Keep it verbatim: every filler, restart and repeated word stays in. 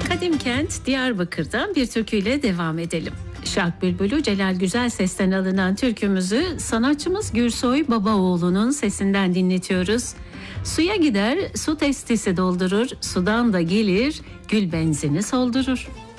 Kadimkent Diyarbakır'dan bir türküyle devam edelim. Şark Bülbülü Celal Güzelses'ten alınan türkümüzü sanatçımız Gürsoy Babaoğlu'nun sesinden dinletiyoruz. Suya gider, su testisi doldurur, sudan da gelir, gül benzini soldurur.